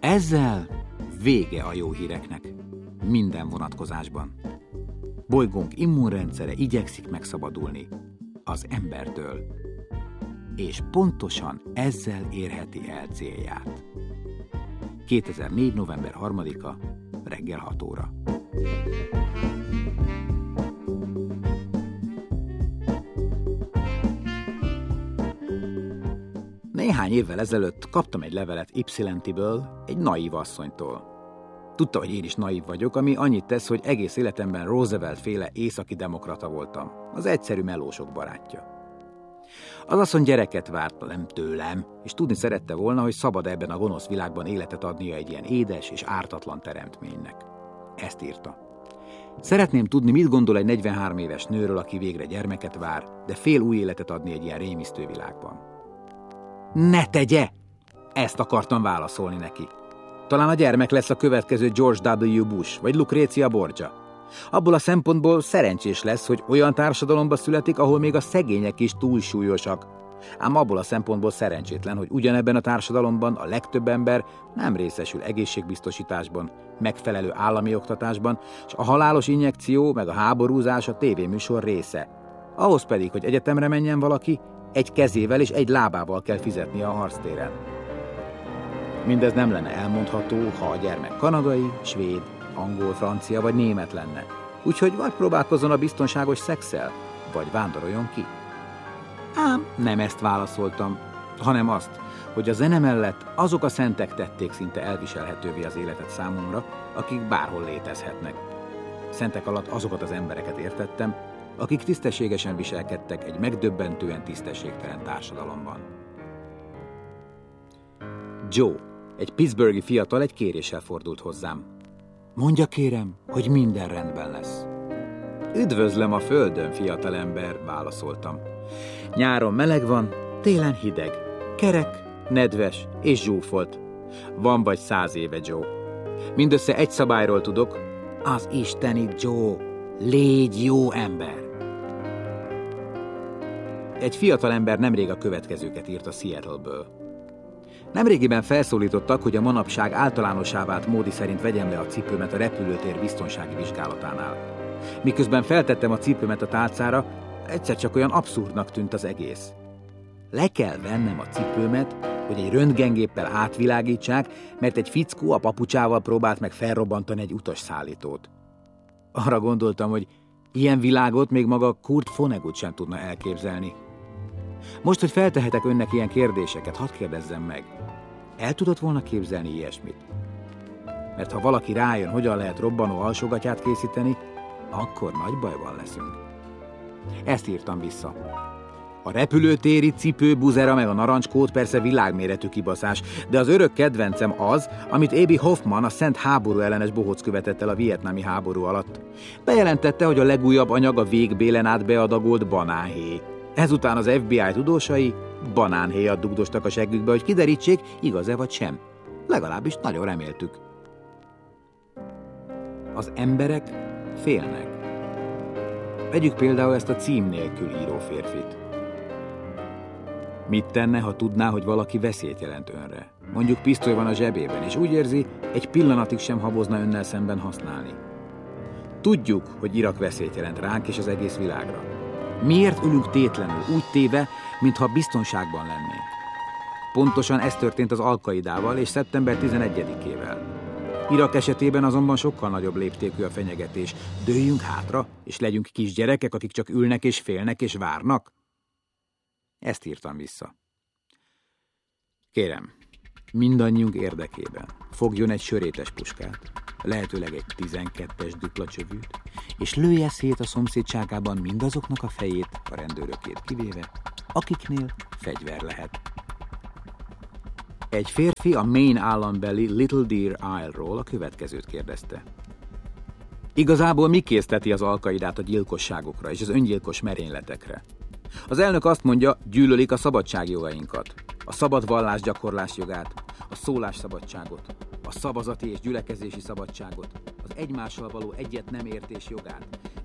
Ezzel vége a jó híreknek. Minden vonatkozásban. Bolygónk immunrendszere igyekszik megszabadulni az embertől. És pontosan ezzel érheti el célját. 2004. november 3-a, reggel 6 óra. Néhány évvel ezelőtt kaptam egy levelet Ypsilanti-ből, egy naív asszonytól. Tudta, hogy én is naív vagyok, ami annyit tesz, hogy egész életemben Roosevelt-féle északi demokrata voltam, az egyszerű melósok barátja. Az asszony gyereket várt, nem tőlem, és tudni szerette volna, hogy szabad ebben a gonosz világban életet adnia egy ilyen édes és ártatlan teremtménynek. Ezt írta. Szeretném tudni, mit gondol egy 43 éves nőről, aki végre gyermeket vár, de fél új életet adni egy ilyen rémisztő világban. Ne tegye! Ezt akartam válaszolni neki. Talán a gyermek lesz a következő George W. Bush, vagy Lucrezia Borgia. Abból a szempontból szerencsés lesz, hogy olyan társadalomba születik, ahol még a szegények is túlsúlyosak. Ám abból a szempontból szerencsétlen, hogy ugyanebben a társadalomban a legtöbb ember nem részesül egészségbiztosításban, megfelelő állami oktatásban, és a halálos injekció meg a háborúzás a tévéműsor része. Ahhoz pedig, hogy egyetemre menjen valaki, egy kezével és egy lábával kell fizetnie a harctéren. Mindez nem lenne elmondható, ha a gyermek kanadai, svéd, angol, francia vagy német lenne. Úgyhogy vagy próbálkozzon a biztonságos szexszel, vagy vándoroljon ki. Ám nem ezt válaszoltam, hanem azt, hogy a zene mellett azok a szentek tették szinte elviselhetővé az életet számomra, akik bárhol létezhetnek. Szentek alatt azokat az embereket értettem, akik tisztességesen viselkedtek egy megdöbbentően tisztességtelen társadalomban. Joe, egy pittsburghi fiatal egy kéréssel fordult hozzám. Mondja kérem, hogy minden rendben lesz. Üdvözlöm a földön, fiatalember, válaszoltam. Nyáron meleg van, télen hideg, kerek, nedves és zsúfolt. Van vagy 100 éve, Joe. Mindössze egy szabályról tudok, az isteni Joe, légy jó ember. Egy fiatalember nemrég a következőket írt a Seattle-ből. Nemrégiben felszólítottak, hogy a manapság általánossá vált módi szerint vegyem le a cipőmet a repülőtér biztonsági vizsgálatánál. Miközben feltettem a cipőmet a tálcára, egyszer csak olyan abszurdnak tűnt az egész. Le kell vennem a cipőmet, hogy egy röntgengéppel átvilágítsák, mert egy fickó a papucsával próbált meg felrobbantani egy utasszállítót. Arra gondoltam, hogy ilyen világot még maga Kurt Vonnegut sem tudna elképzelni. Most, hogy feltehetek önnek ilyen kérdéseket, hadd kérdezzem meg. El tudott volna képzelni ilyesmit? Mert ha valaki rájön, hogyan lehet robbanó alsógatyát készíteni, akkor nagy bajban leszünk. Ezt írtam vissza. A repülőtéri cipő, buzera meg a narancskód persze világméretű kibaszás, de az örök kedvencem az, amit Abby Hoffman, a szent háború ellenes bohóc követett el a vietnámi háború alatt. Bejelentette, hogy a legújabb anyag a végbélen át beadagolt banánhéj. Ezután az FBI tudósai banánhéjat dugdostak a seggükbe, hogy kiderítsék, igaz-e vagy sem. Legalábbis nagyon reméltük. Az emberek félnek. Vegyük például ezt a cím nélkül író férfit. Mit tenne, ha tudná, hogy valaki veszélyt jelent önre? Mondjuk pisztoly van a zsebében, és úgy érzi, egy pillanatig sem habozna önnel szemben használni. Tudjuk, hogy Irak veszélyt jelent ránk és az egész világra. Miért ülünk tétlenül, úgy téve, mintha biztonságban lennénk? Pontosan ez történt az Al-Qaidával és szeptember 11-ével. Irak esetében azonban sokkal nagyobb léptékű a fenyegetés. Dőljünk hátra, és legyünk kisgyerekek, akik csak ülnek és félnek és várnak? Ezt írtam vissza. Kérem, mindannyiunk érdekében fogjon egy sörétes puskát, lehetőleg egy 12-es dupla csövűt, és lője szét a szomszédságában mindazoknak a fejét, a rendőrökét kivéve, akiknél fegyver lehet. Egy férfi a Maine állambeli Little Deer Isle-ról a következőt kérdezte. Igazából mi készteti az Al-Qaidát a gyilkosságokra és az öngyilkos merényletekre? Az elnök azt mondja, gyűlölik a szabadságjogainkat, a szabad vallásgyakorlás jogát, a szólásszabadságot, a szavazati és gyülekezési szabadságot, az egymással való egyet nem értés jogát,